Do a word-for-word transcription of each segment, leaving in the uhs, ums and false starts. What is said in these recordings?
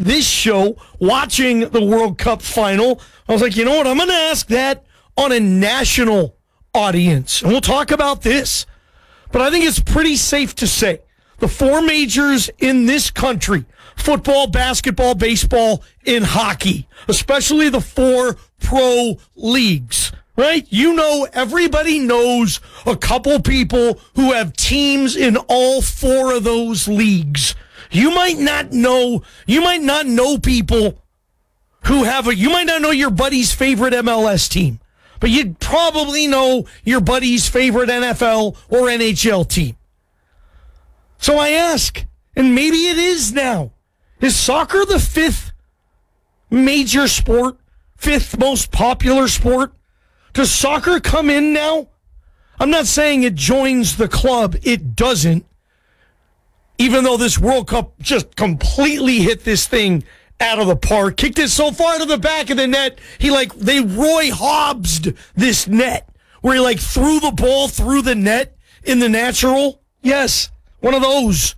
this show watching the World Cup final. I was like, you know what? I'm going to ask that on a national audience. And we'll talk about this. But I think it's pretty safe to say the four majors in this country, football, basketball, baseball, and hockey, especially the four pro leagues, right? You know, everybody knows a couple people who have teams in all four of those leagues. You might not know, you might not know people who have a, you might not know your buddy's favorite M L S team, but you'd probably know your buddy's favorite N F L or N H L team. So I ask, and maybe it is now, is soccer the fifth major sport, fifth most popular sport? Does soccer come in now? I'm not saying it joins the club. It doesn't. Even though this World Cup just completely hit this thing out of the park, kicked it so far to the back of the net, he like, they Roy Hobbs'd this net, where he like threw the ball through the net in the natural. Yes, one of those.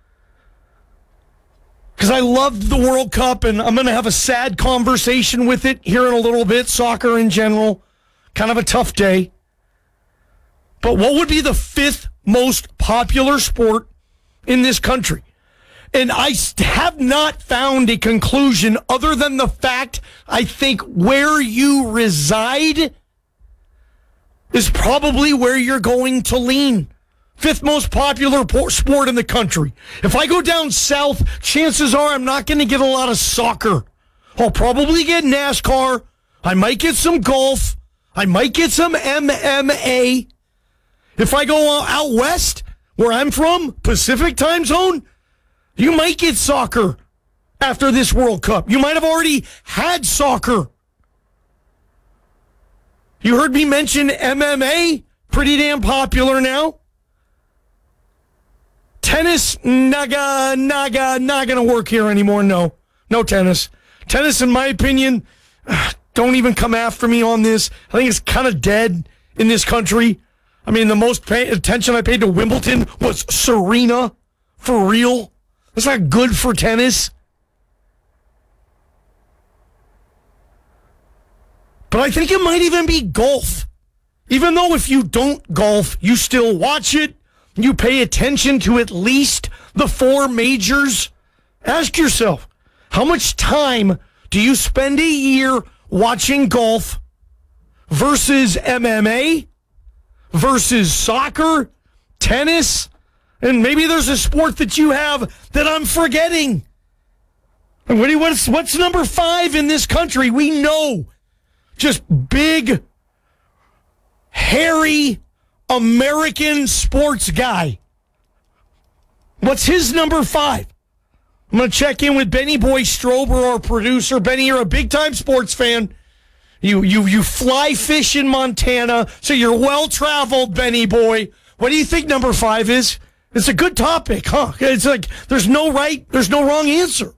Because I loved the World Cup, and I'm going to have a sad conversation with it here in a little bit, soccer in general. Kind of a tough day. But what would be the fifth most popular sport in this country? And I have not found a conclusion other than the fact I think where you reside is probably where you're going to lean. Fifth most popular sport in the country. If I go down south, chances are I'm not going to get a lot of soccer. I'll probably get NASCAR. I might get some golf. I might get some M M A. If I go out west, where I'm from, Pacific time zone, you might get soccer after this World Cup. You might have already had soccer. You heard me mention M M A, pretty damn popular now. Tennis, naga, naga, not going to work here anymore. No, no tennis. Tennis, in my opinion, don't even come after me on this. I think it's kind of dead in this country. I mean, the most pay- attention I paid to Wimbledon was Serena, for real. That's not good for tennis. But I think it might even be golf. Even though if you don't golf, you still watch it, you pay attention to at least the four majors. Ask yourself, how much time do you spend a year watching golf versus M M A, versus soccer, tennis, and maybe there's a sport that you have that I'm forgetting. And what do you, what's, what's number five in this country? We know. Just big, hairy, American sports guy. What's his number five? I'm going to check in with Benny Boy Strober, our producer. Benny, you're a big-time sports fan. You you you fly fish in Montana, so you're well-traveled, Benny Boy. What do you think number five is? It's a good topic, huh? It's like there's no right, there's no wrong answer.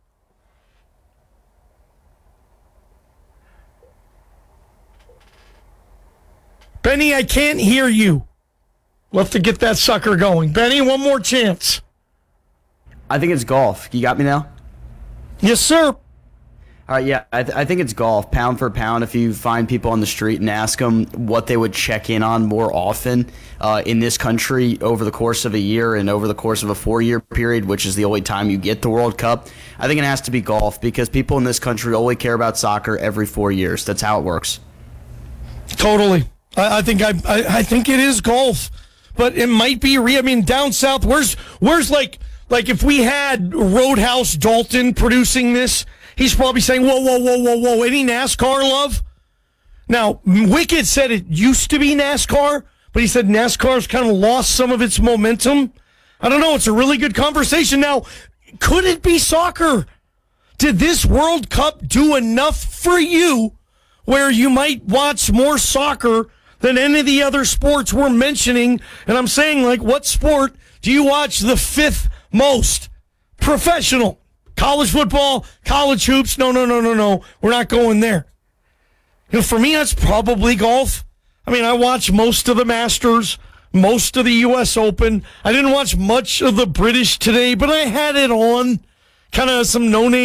Benny, I can't hear you. We'll have to get that sucker going. Benny, one more chance. I think it's golf. You got me now? Yes, sir. All right, yeah, I, th- I think it's golf, pound for pound. If you find people on the street and ask them what they would check in on more often uh, in this country over the course of a year and over the course of a four-year period, which is the only time you get the World Cup, I think it has to be golf because people in this country only care about soccer every four years. That's how it works. Totally. I, I think I, I I think it is golf, but it might be. Re- I mean, down south, where's where's like like if we had Roadhouse Dalton producing this. He's probably saying, whoa, whoa, whoa, whoa, whoa, any NASCAR love? Now, Wicked said it used to be NASCAR, but he said NASCAR's kind of lost some of its momentum. I don't know. It's a really good conversation. Now, could it be soccer? Did this World Cup do enough for you where you might watch more soccer than any of the other sports we're mentioning? And I'm saying, like, what sport do you watch the fifth most? Professional. College football, college hoops. No, no, no, no, no. We're not going there. You know, for me, that's probably golf. I mean, I watch most of the Masters, most of the U S Open. I didn't watch much of the British today, but I had it on. Kind of some no-name